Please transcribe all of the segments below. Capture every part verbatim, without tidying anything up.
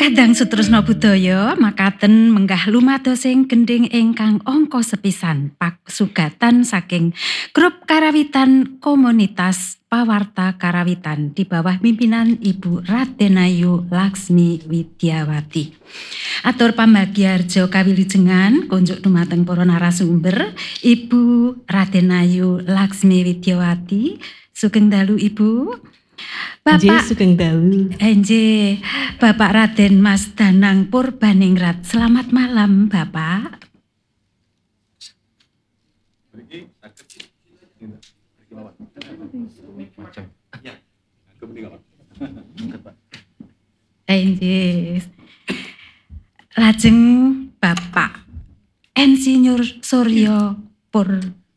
Kadang Sutresna Budaya makaten menggah lumadosing gending ingkang angka sepisan pasugatan saking grup karawitan komunitas Pawarta Karawitan di bawah pimpinan Ibu Radenayu Laksmi Widyawati. Atur pambagyarja kawilujengan kunjuk dumateng para narasumber Ibu Radenayu Laksmi Widyawati. Sugeng dalu Ibu. Bapak Sugeng dalu. Enje, Bapak Raden Mas Danang Purbaningrat. Selamat malam, Bapak. Enje. Lajeng Bapak Insinyur Suryo Pur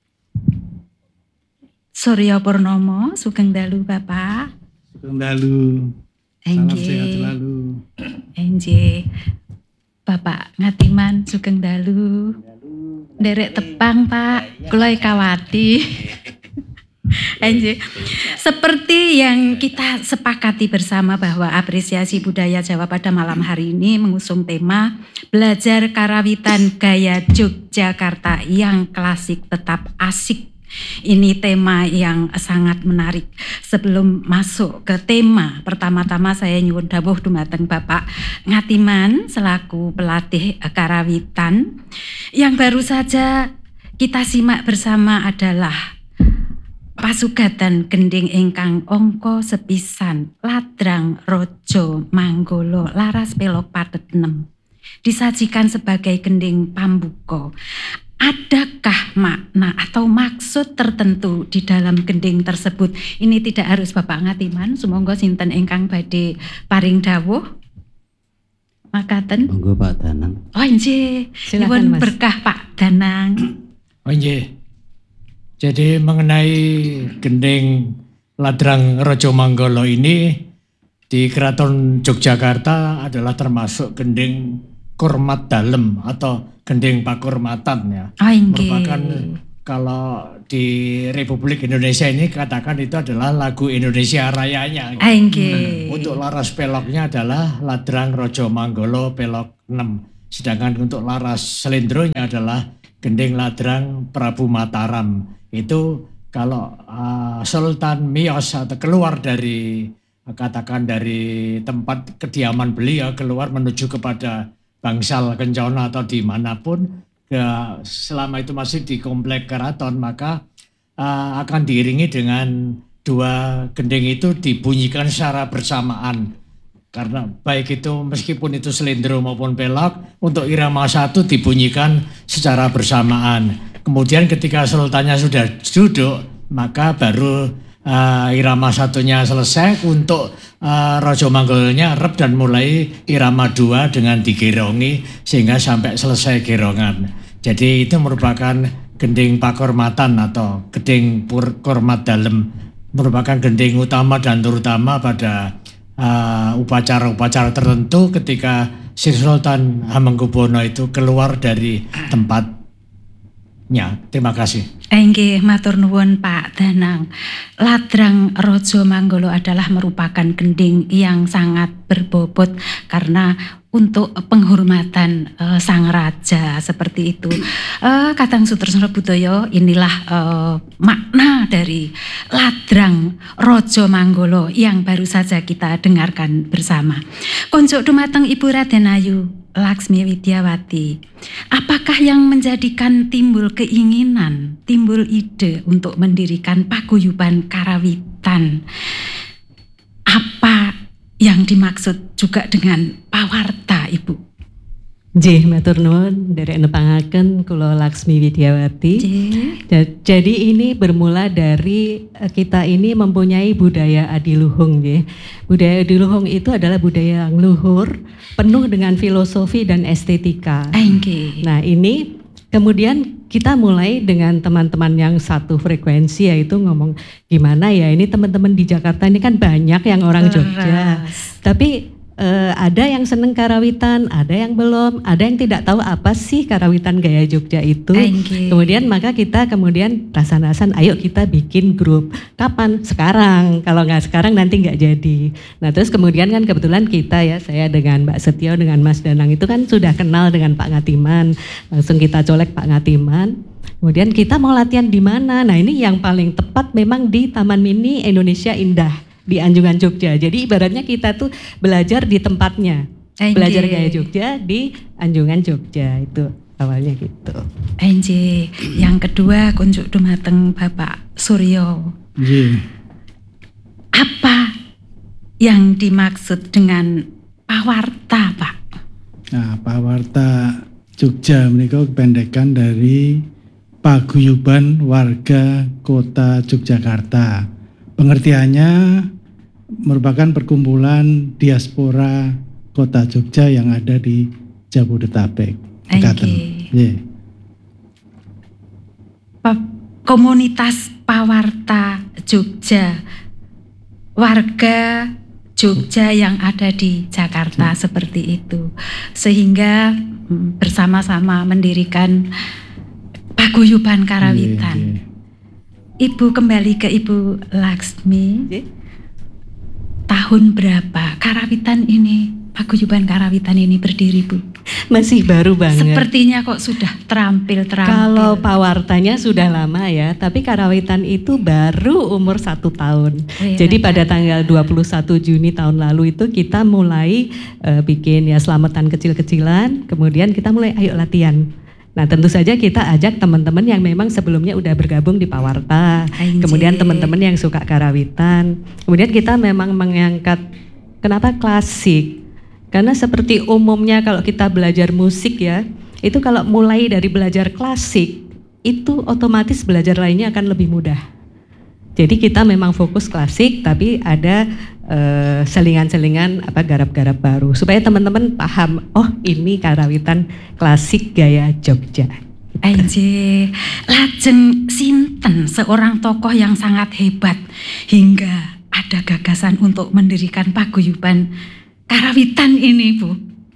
Suryo Purnomo. Sugeng dalu, Bapak. Sugeng dalu. Salam sehat selalu. Enje. Bapak Ngatiman sugeng dalu. Nderek tepang, Pak. Kula kawati. Enje. Seperti yang kita sepakati bersama bahwa apresiasi budaya Jawa pada malam hari ini mengusung tema belajar karawitan gaya Yogyakarta yang klasik tetap asik. Ini tema yang sangat menarik. Sebelum masuk ke tema, pertama-tama saya nyuwun dawuh dumateng Bapak Ngatiman selaku pelatih karawitan. Yang baru saja kita simak bersama adalah pasugatan gending ingkang angka sepisan Ladrang Raja Manggala laras pelok padet enem. Disajikan sebagai gending pambuka. Adakah makna atau maksud tertentu di dalam gending tersebut? Ini tidak harus Bapak Ngatiman, sumangga sinten ingkang badhe paring dawuh. Makaten. Monggo Pak Danang. Oh nggih, nyuwun berkah Pak Danang. Oh nggih. Jadi mengenai gending Ladrang Raja Manggala ini di Keraton Yogyakarta adalah termasuk gending kurmat dalem atau gending pakurmatan ya. Oh, merupakan kalau di Republik Indonesia ini katakan itu adalah lagu Indonesia Rayanya. Oh, hmm. Untuk laras peloknya adalah Ladrang Raja Manggala pelok enam. Sedangkan untuk laras selendronya adalah gending Ladrang Prabu Mataram. Itu kalau uh, Sultan Miyos atau keluar dari katakan dari tempat kediaman beliau keluar menuju kepada Bangsal Kencana atau dimanapun ya, selama itu masih di komplek keraton maka uh, akan diiringi dengan dua gending itu dibunyikan secara bersamaan karena baik itu meskipun itu selendro maupun pelok untuk irama satu dibunyikan secara bersamaan. Kemudian ketika sultannya sudah duduk maka baru Uh, irama satunya selesai untuk uh, Raja Manggalanya rep dan mulai irama dua dengan digerongi sehingga sampai selesai gerongan. Jadi itu merupakan gending pakurmatan atau gending kurmat dalem, merupakan gending utama dan terutama pada uh, upacara-upacara tertentu ketika Sri Sultan Hamengkubuwono itu keluar dari tempatnya. Terima kasih. Enggih, matur nuwun Pak Danang. Ladrang Raja Manggala adalah merupakan gending yang sangat berbobot karena untuk penghormatan uh, sang raja seperti itu. Uh, Kadang Sutresna Budaya, inilah uh, makna dari Ladrang Raja Manggala yang baru saja kita dengarkan bersama. Konjuk dumateng Ibu Radenayu Laksmi Widyawati, apakah yang menjadikan timbul keinginan, timbul ide untuk mendirikan paguyuban karawitan? Apa yang dimaksud juga dengan pawarta, Ibu? Nggih, matur nuwun nderek nepangaken kula Laksmi Widyawati. Jadi ini bermula dari kita ini mempunyai budaya adiluhung nggih. Budaya adiluhung itu adalah budaya yang luhur, penuh dengan filosofi dan estetika. Enggih. Nah, ini kemudian kita mulai dengan teman-teman yang satu frekuensi yaitu ngomong gimana ya ini teman-teman di Jakarta ini kan banyak yang orang Jogja. Tapi Uh, ada yang seneng karawitan, ada yang belum, ada yang tidak tahu apa sih karawitan gaya Jogja itu. Okay. Kemudian maka kita kemudian rasan-rasan, ayo kita bikin grup. Kapan? Sekarang. Kalau nggak sekarang nanti nggak jadi. Nah terus kemudian kan kebetulan kita ya, saya dengan Mbak Setio dengan Mas Danang itu kan sudah kenal dengan Pak Ngatiman. Langsung kita colek Pak Ngatiman. Kemudian kita mau latihan di mana? Nah ini yang paling tepat memang di Taman Mini Indonesia Indah di Anjungan Jogja. Jadi ibaratnya kita tuh belajar di tempatnya. Enje. Belajar gaya Jogja di Anjungan Jogja, itu awalnya gitu. Enje. Yang kedua kunjuk dumateng Bapak Suryo. Nggih. Apa yang dimaksud dengan pawarta, Pak? Nah, pawarta Jogja menika kependekan dari Paguyuban Warga Kota Yogyakarta. Pengertiannya merupakan perkumpulan diaspora Kota Jogja yang ada di Jabodetabek. Oke. Yeah. Komunitas Pawarta Jogja, warga Jogja yang ada di Jakarta hmm. seperti itu, sehingga bersama-sama mendirikan Paguyuban Karawitan. Yeah, yeah. Ibu kembali ke Ibu Laksmi. Tahun berapa Karawitan ini, Paguyuban Karawitan ini berdiri, Bu? Masih baru banget. Sepertinya kok sudah terampil-terampil. Kalau pawartanya sudah lama ya, tapi Karawitan itu baru umur satu tahun. Oh, iya, Jadi pada tanggal dua puluh satu Juni tahun lalu itu kita mulai uh, bikin ya selamatan kecil-kecilan, kemudian kita mulai ayo latihan. Nah tentu saja kita ajak teman-teman yang memang sebelumnya udah bergabung di Pawarta, Anjir. Kemudian teman-teman yang suka karawitan, kemudian kita memang mengangkat kenapa klasik, karena seperti umumnya kalau kita belajar musik ya, itu kalau mulai dari belajar klasik, itu otomatis belajar lainnya akan lebih mudah. Jadi kita memang fokus klasik, tapi ada uh, selingan-selingan apa garap-garap baru supaya teman-teman paham, oh ini karawitan klasik gaya Jogja. Anjir, lajeng sinten seorang tokoh yang sangat hebat hingga ada gagasan untuk mendirikan Paguyuban Karawitan ini, Bu?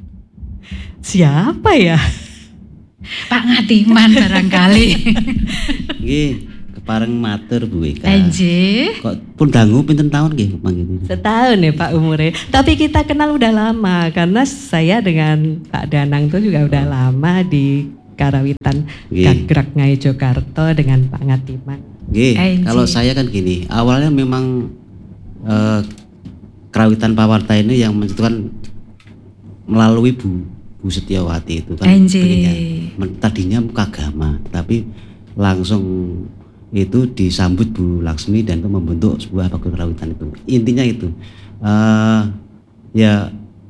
Siapa ya? Pak Ngatiman barangkali. Nggih. Pareng matur Bu Eka. Anjir. Kok pun dangu pinten tahun nggih panggil. Setahun ya Pak umurnya. Tapi kita kenal udah lama karena saya dengan Pak Danang tuh juga udah lama di Karawitan Gagrag Ngayojokarto dengan Pak Ngatiman. Nggih, kalau saya kan gini, awalnya memang eh, Karawitan Pawarta ini yang menentukan melalui Bu Bu Setiawati itu kan. Tadinya muka agama, tapi langsung itu disambut Bu Laksmi dan itu membentuk sebuah Paguyuban Karawitan itu. Intinya itu uh, ya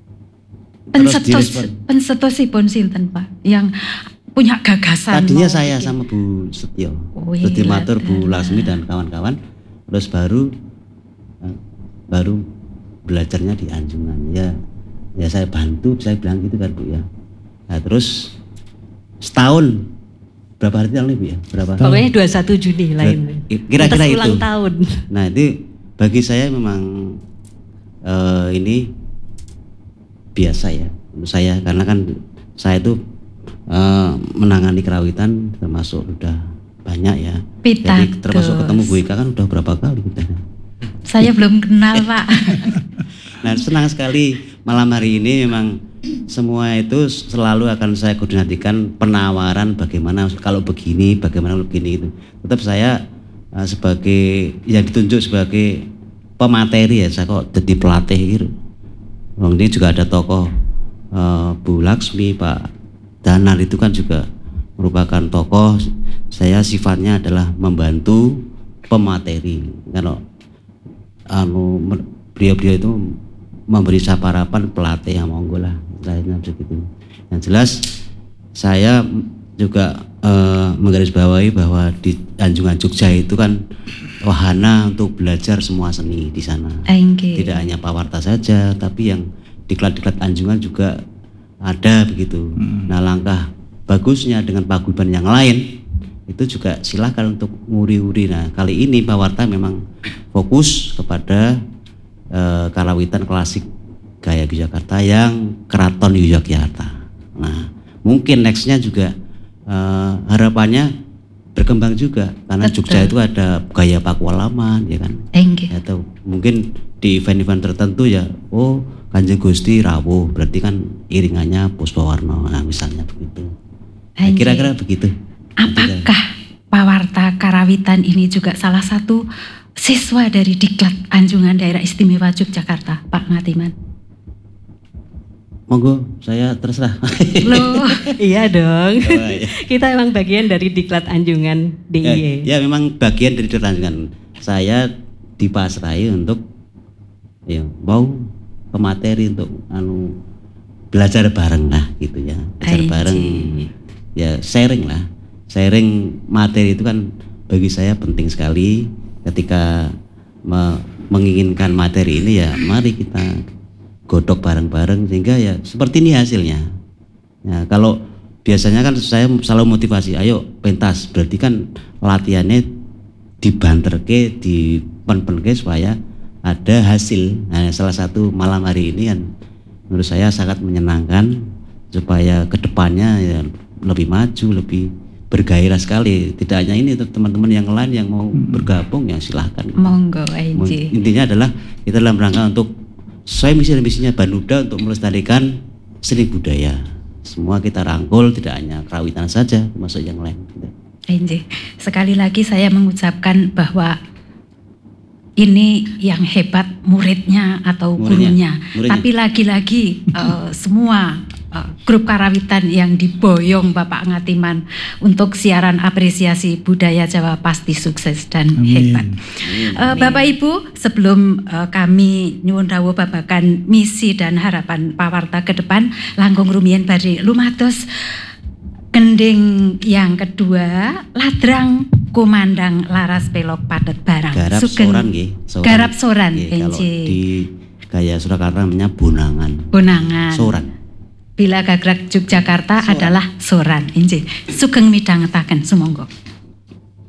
pencetus pencetusipun sinten Pak yang punya gagasan. Tadinya saya bikin. Sama Bu Setio, oh, Setio Matur, Bu Laksmi dan kawan-kawan, terus baru uh, baru belajarnya di Anjungan ya. Ya saya bantu, saya bilang gitu kan Bu ya. Nah terus setahun berapa hari lalu Bu ya? Berapa? Pokoknya dua puluh satu Juni lain. Kira-kira itu. Ulang tahun. Nah, itu bagi saya memang uh, ini biasa ya. Menurut saya karena kan saya itu uh, menangani karawitan termasuk sudah banyak ya. Pitados. Jadi termasuk ketemu Bu Eka kan udah berapa kali kita. Saya belum kenal, Pak. Nah, senang sekali malam hari ini memang semua itu selalu akan saya koordinasikan penawaran bagaimana kalau begini, bagaimana begini itu. Tetap saya uh, sebagai yang ditunjuk sebagai pemateri ya, saya kok jadi pelatih gitu. Ini juga ada tokoh uh, Bu Laksmi, Pak Danar itu kan juga merupakan tokoh. Saya sifatnya adalah membantu pemateri. Kalau anu beliau-beliau itu memberi saparapan pelatih yang monggo lah. Lainnya begitu. Yang jelas saya juga eh, menggarisbawahi bahwa di Anjungan Jogja itu kan wahana untuk belajar semua seni di sana. Okay. Tidak hanya Pawarta saja, tapi yang diklat-diklat Anjungan juga ada begitu. Hmm. Nah langkah bagusnya dengan paguyuban yang lain itu juga silakan untuk nguri-uri. Nah kali ini Pawarta memang fokus kepada eh, karawitan klasik gaya Yogyakarta yang keraton Yogyakarta. Nah, mungkin nextnya juga uh, harapannya berkembang juga karena Betul. Jogja itu ada gaya Pakualaman, ya kan? Enggih. Atau mungkin di event-event tertentu ya, oh Kanjeng Gusti rawuh, berarti kan iringannya Puspawarna, nah, misalnya begitu. Nah, Enggih. kira-kira begitu. Apakah Pawarta Karawitan ini juga salah satu siswa dari Diklat Anjungan Daerah Istimewa Yogyakarta, Pak Ngatiman? Monggo, saya terserah. Loh, Iya dong. Oh, iya. Kita emang bagian dari Diklat Anjungan D I Y. Ya, ya memang bagian dari Diklat. Saya dipasrai untuk ya mau ke materi untuk anu belajar bareng lah gitu ya. Belajar Aiji. bareng ya, sharing lah. Sharing materi itu kan bagi saya penting sekali. Ketika me- menginginkan materi ini ya mari kita godok bareng-bareng sehingga ya seperti ini hasilnya. Ya, kalau biasanya kan saya selalu motivasi, ayo pentas, berarti kan latihannya dibanterke, dipen-penke supaya ada hasil. Nah, salah satu malam hari ini kan menurut saya sangat menyenangkan supaya kedepannya ya lebih maju, lebih bergairah sekali. Tidak hanya ini, teman-teman yang lain yang mau bergabung ya silahkan. monggo Enji. Intinya adalah kita dalam rangka untuk saya misi dan misinya Banuda untuk melestarikan seni budaya. Semua kita rangkul, tidak hanya kerawitan saja, termasuk yang lain. Enji. Sekali lagi saya mengucapkan bahwa ini yang hebat muridnya atau Muridnya, gurunya. muridnya. Tapi lagi-lagi eh, semua eh, grup karawitan yang diboyong Bapak Ngatiman untuk siaran apresiasi budaya Jawa pasti sukses dan Amin. hebat. Eh, Bapak Ibu, sebelum eh, kami nyuwun rawuh babagan misi dan harapan Pawarta ke depan, langkung rumiyin badhe lumados gending yang kedua, ladrang kumandang laras pelok padet barang. Garap Sugeng- soran nggih, soran. Garap soran, Nggih, kalau Enji. di gaya Surakarta namanya bonangan. Bonangan. Soran. Bila gagrag Yogyakarta Soran. adalah soran, Enji. Sugeng midhangetaken sumangga.